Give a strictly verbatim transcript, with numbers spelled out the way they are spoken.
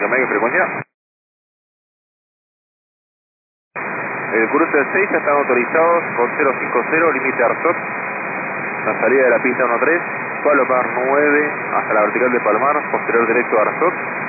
¿Qué frecuencia? El cruce de seis ya están autorizados con cero cinco cero, límite Arsot. La salida de la pista uno tres, Palomar nueve hasta la vertical de Palomar, posterior directo a Arsot.